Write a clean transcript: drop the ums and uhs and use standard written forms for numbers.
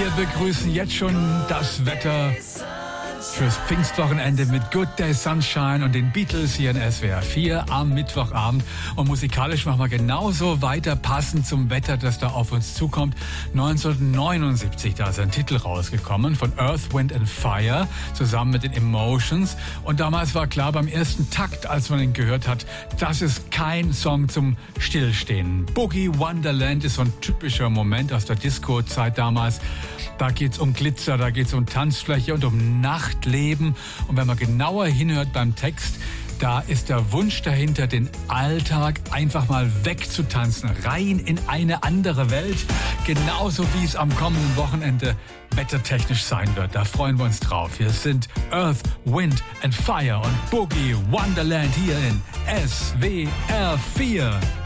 Wir begrüßen jetzt schon das Wetter fürs Pfingstwochenende mit Good Day Sunshine und den Beatles hier in SWR 4 am Mittwochabend. Und musikalisch machen wir genauso weiter, passend zum Wetter, das da auf uns zukommt. 1979, da ist ein Titel rausgekommen von Earth, Wind and Fire zusammen mit den Emotions. Und damals war klar beim ersten Takt, als man ihn gehört hat, das ist kein Song zum Stillstehen. Boogie Wonderland ist so ein typischer Moment aus der Disco-Zeit damals. Da geht's um Glitzer, da geht's um Tanzfläche und um Nachtleben. Und wenn man genauer hinhört beim Text, da ist der Wunsch dahinter, den Alltag einfach mal wegzutanzen, rein in eine andere Welt. Genauso wie es am kommenden Wochenende wettertechnisch sein wird. Da freuen wir uns drauf. Hier sind Earth, Wind and Fire und Boogie Wonderland hier in SWR 4.